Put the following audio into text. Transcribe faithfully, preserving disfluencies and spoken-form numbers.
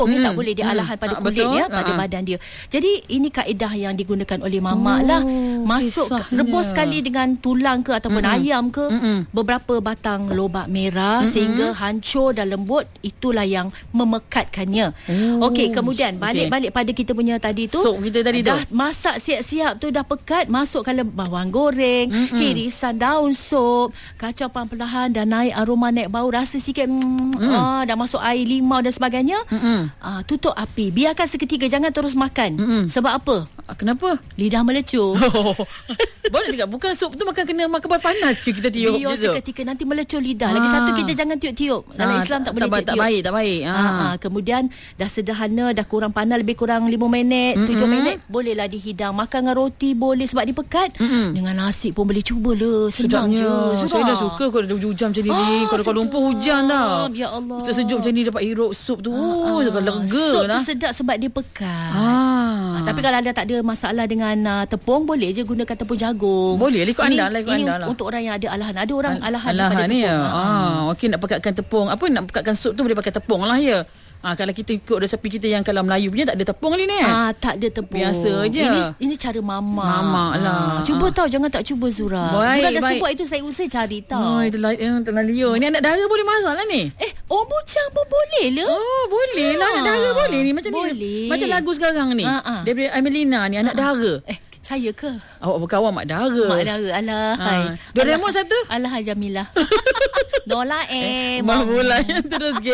Hmm. Dia tak boleh dia alahan pada Ah, kulit betul. dia, pada Ah. badan dia. Jadi ini kaedah yang digunakan oleh mamak lah. Masuk kisahnya. rebus sekali dengan tulang ke ataupun Mm-mm. ayam ke, Mm-mm. beberapa batang lobak merah Mm-mm. sehingga hancur dan lembut. Itulah yang memekatkannya. Oh, Okey, kemudian okey. balik-balik pada kita punya tadi tu. Sup kita tadi tu. Dah masak siap-siap tu, dah pekat, masukkan bawang goreng, Mm-mm. irisan daun sup, kacau perlahan dan naik aroma, naik bau, rasa sikit mm, Mm. ah, dah masuk air limau dan sebagainya. Mm-mm. Ah, tutup api, biarkan seketika, jangan terus makan. Mm-mm. Sebab apa? Ah, Kenapa? Lidah melecur. Boleh cakap bukan sup tu makan kena makan panas ke kita tiup Biar je tu? seketika, nanti melecur lidah. Lagi Ah. satu, kita jangan tiup-tiup. Dalam Ah, Islam tak tak- boleh tak ba- tiup-tiup. tak baik, tak baik. Ah. Ah, ah, kemudian dah sederhana, dah kurang panas, lebih kurang lima minit, Mm-mm. tujuh minit, bolehlah dihidang. Makan dengan roti boleh sebab dia pekat. Mm-mm. Dengan nasi pun boleh, cubalah. Senang Sedapnya. je. Saya dah suka kalau ada hujan macam ni. Ah, Kalau Kuala Lumpur sedap. hujan tau. Ya Allah. Sejuk macam ni dapat hirup sup tu. Oh, Ah, lega sup lah. tu sedap sebab dia pekat. Ah. Ah, tapi kalau anda tak ada masalah dengan uh, tepung, boleh je gunakan tepung jagung. Boleh, ikut Ini- anda lah, ikut ini anda lah. untuk orang yang ada alahan. Ada orang alahan, Alahan pada ni tepung. ya. Ah. Ah, okey nak pekatkan tepung. Apa nak pekatkan sup tu boleh pakai tepung lah ya. Ah, kalau kita ikut resepi kita yang kalau Melayu punya tak ada tepung ni ni. Ah, tak ada tepung. Biasa je. Ini ini cara mama. Mama lah. Ah, cuba Ah. tahu, jangan tak cuba Zura. Baik, Zura dah baik. sebut itu, saya usah cari tahu. Oh, itu lah yang terlalu liar. Ni anak dara boleh masak lah ni. Eh, orang bujang pun boleh lah. Oh, boleh lah anak dara boleh ni macam Boleh. ni. Macam lagu sekarang ni. Ah, ah. Daripada Amelina ni anak dara. Eh, saya ke? Awak berkawan mak dara. Mak Dara. Alah. Ah. hai. Doraemon Alah- satu? Alah Jamilah. Dola eh. Mahmula yang terus